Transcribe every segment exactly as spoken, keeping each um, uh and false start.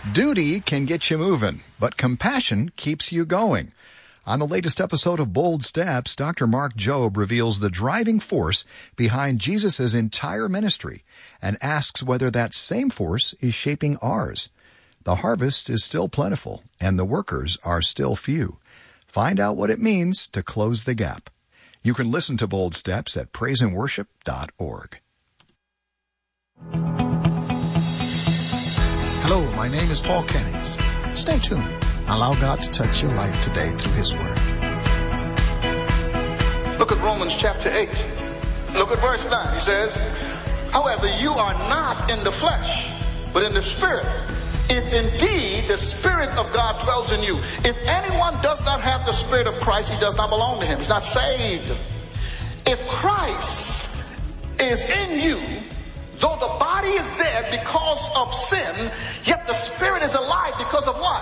Duty can get you moving, but compassion keeps you going. On the latest episode of Bold Steps, Doctor Mark Jobe reveals the driving force behind Jesus' entire ministry and asks whether that same force is shaping ours. The harvest is still plentiful, and the workers are still few. Find out what it means to close the gap. You can listen to Bold Steps at praise and worship dot org. Hello, my name is Paul Kennings. Stay tuned. Allow God to touch your life today through His Word. Look at Romans chapter eight. Look at verse nine. He says, however, you are not in the flesh, but in the Spirit, if indeed the Spirit of God dwells in you. If anyone does not have the Spirit of Christ, he does not belong to Him. He's not saved. If Christ is in you, though the body is dead because of sin, yet the Spirit is alive because of what?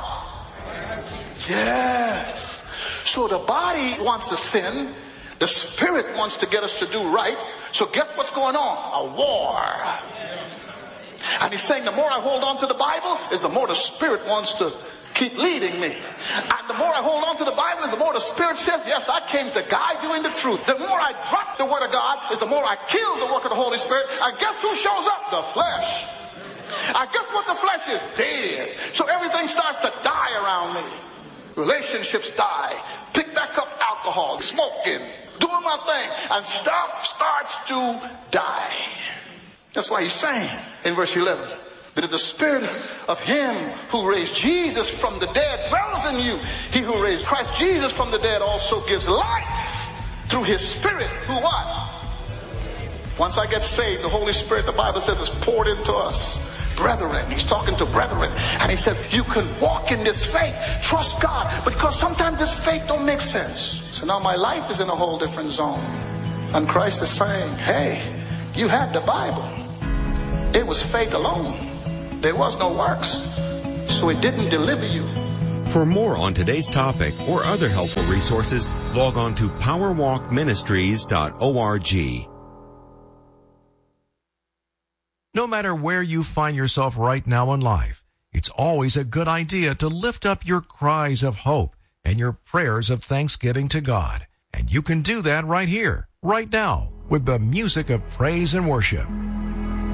Yes. So the body wants to sin. The Spirit wants to get us to do right. So guess what's going on? A war. And he's saying the more I hold on to the Bible is the more the Spirit wants to keep leading me. And the more I hold on to the Bible is the more the Spirit says, yes, I came to guide you into truth. The more I drop the Word of God is the more I kill the work of the Holy Spirit. And guess who shows up? The flesh. I guess what the flesh is? Dead. So everything starts to die around me. Relationships die. Pick back up alcohol, smoking, doing my thing. And stuff starts to die. That's why he's saying in verse eleven, that if the Spirit of Him who raised Jesus from the dead dwells in you, He who raised Christ Jesus from the dead also gives life through His Spirit, who what? Once I get saved, the Holy Spirit, the Bible says, is poured into us. Brethren, he's talking to brethren, and he says, you can walk in this faith, trust God, because sometimes this faith don't make sense. So now my life is in a whole different zone. And Christ is saying, hey, you had the Bible. It was faith alone. There was no works, so it didn't deliver you. For more on today's topic or other helpful resources, log on to power walk ministries dot org. No matter where you find yourself right now in life, it's always a good idea to lift up your cries of hope and your prayers of thanksgiving to God. And you can do that right here, right now, with the music of praise and worship.